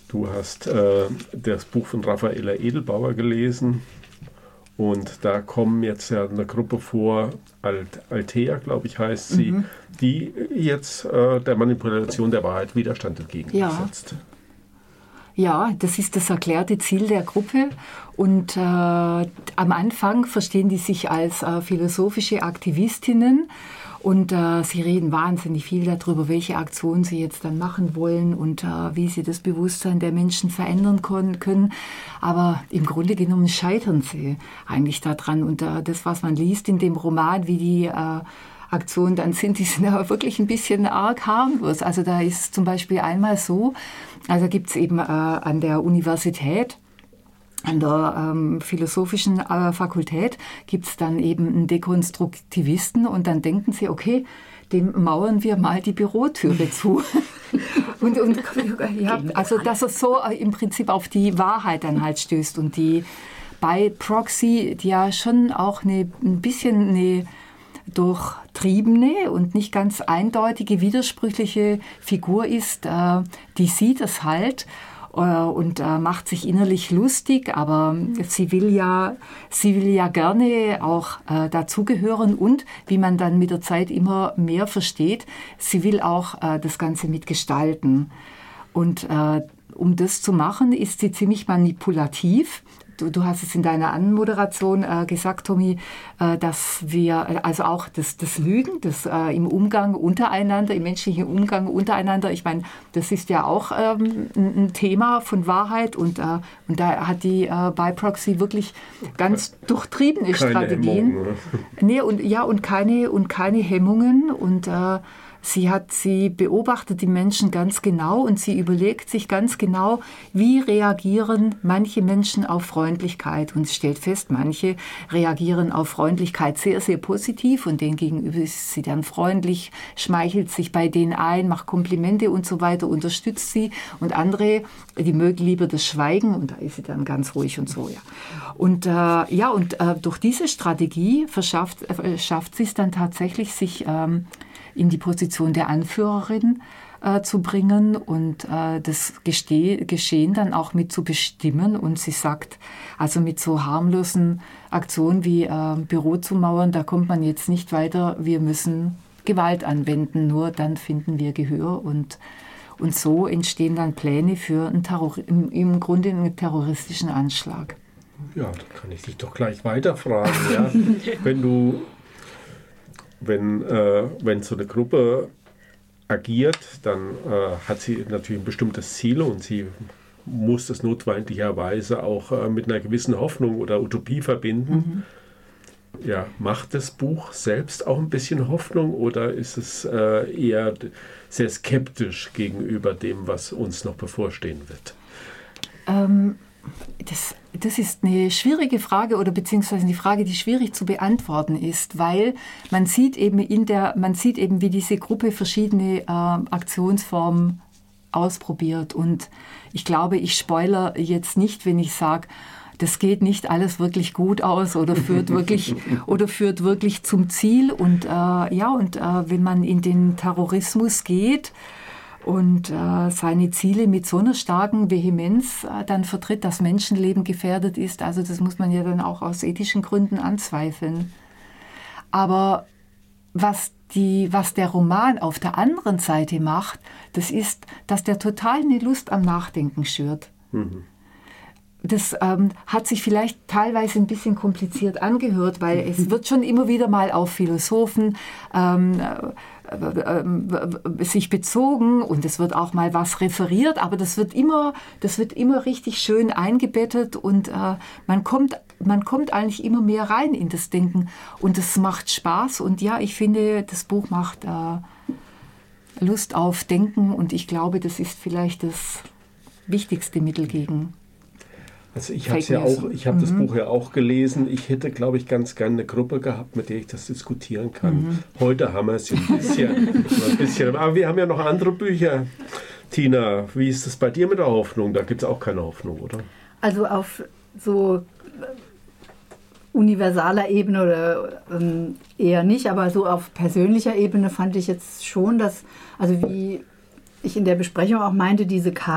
Du hast das Buch von Raffaella Edelbauer gelesen und da kommen jetzt ja eine Gruppe vor, Althea, glaube ich, heißt sie, die jetzt der Manipulation der Wahrheit Widerstand entgegensetzt. Ja, das ist das erklärte Ziel der Gruppe und am Anfang verstehen die sich als philosophische Aktivistinnen und sie reden wahnsinnig viel darüber, welche Aktionen sie jetzt dann machen wollen und wie sie das Bewusstsein der Menschen verändern können. Aber im Grunde genommen scheitern sie eigentlich daran und das, was man liest in dem Roman, wie die Aktionen dann sind, die sind aber wirklich ein bisschen arg harmlos. Also da ist zum Beispiel einmal so, also gibt es eben an der Universität, an der philosophischen Fakultät, gibt es dann eben einen Dekonstruktivisten und dann denken sie, okay, dem mauern wir mal die Bürotüre zu. und ja, also dass es so im Prinzip auf die Wahrheit dann halt stößt und die bei Proxy, die ja schon auch ein bisschen eine durchtriebene und nicht ganz eindeutige, widersprüchliche Figur ist, die sieht es halt und macht sich innerlich lustig, aber sie will ja gerne auch dazugehören und, wie man dann mit der Zeit immer mehr versteht, sie will auch das Ganze mitgestalten. Und um das zu machen, ist sie ziemlich manipulativ. Du hast es in deiner Anmoderation gesagt, Tommy, dass wir, also auch das Lügen, das im Umgang untereinander, im menschlichen Umgang untereinander, ich meine, das ist ja auch ein Thema von Wahrheit und da hat die BiProxy wirklich ganz durchtriebene Strategien. Und keine Hemmungen und Sie beobachtet die Menschen ganz genau und sie überlegt sich ganz genau, wie reagieren manche Menschen auf Freundlichkeit. Und stellt fest, manche reagieren auf Freundlichkeit sehr, sehr positiv und denen gegenüber ist sie dann freundlich, schmeichelt sich bei denen ein, macht Komplimente und so weiter, unterstützt sie. Und andere, die mögen lieber das Schweigen und da ist sie dann ganz ruhig und so. Ja. Und durch diese Strategie schafft sie es dann tatsächlich, sich in die Position der Anführerin zu bringen und das Geschehen dann auch mit zu bestimmen. Und sie sagt, also mit so harmlosen Aktionen wie Büro zu mauern, da kommt man jetzt nicht weiter, wir müssen Gewalt anwenden, nur dann finden wir Gehör. Und so entstehen dann Pläne für im Grunde einen terroristischen Anschlag. Ja, da kann ich dich doch gleich weiterfragen. Ja? Wenn so eine Gruppe agiert, dann hat sie natürlich ein bestimmtes Ziel und sie muss das notwendigerweise auch mit einer gewissen Hoffnung oder Utopie verbinden. Ja, macht das Buch selbst auch ein bisschen Hoffnung oder ist es eher sehr skeptisch gegenüber dem, was uns noch bevorstehen wird? Das ist eine schwierige Frage oder beziehungsweise eine Frage, die schwierig zu beantworten ist, weil man sieht eben, wie diese Gruppe verschiedene Aktionsformen ausprobiert. Und ich glaube, ich spoilere jetzt nicht, wenn ich sage, das geht nicht alles wirklich gut aus oder führt wirklich zum Ziel. Und wenn man in den Terrorismus geht und seine Ziele mit so einer starken Vehemenz dann vertritt, dass Menschenleben gefährdet ist. Also das muss man ja dann auch aus ethischen Gründen anzweifeln. Aber was der Roman auf der anderen Seite macht, das ist, dass der total eine Lust am Nachdenken schürt. Das hat sich vielleicht teilweise ein bisschen kompliziert angehört, weil es wird schon immer wieder mal auf Philosophen sich bezogen und es wird auch mal was referiert, aber das wird immer richtig schön eingebettet und man kommt eigentlich immer mehr rein in das Denken und das macht Spaß und ja, ich finde, das Buch macht Lust auf Denken und ich glaube, das ist vielleicht das wichtigste Mittel gegen. Also ich habe das Buch ja auch gelesen. Ich hätte, glaube ich, ganz gerne eine Gruppe gehabt, mit der ich das diskutieren kann. Heute haben wir es ein bisschen. Aber wir haben ja noch andere Bücher. Tina, wie ist es bei dir mit der Hoffnung? Da gibt es auch keine Hoffnung, oder? Also auf so universaler Ebene oder eher nicht, aber so auf persönlicher Ebene fand ich jetzt schon, dass, also wie ich in der Besprechung auch meinte, diese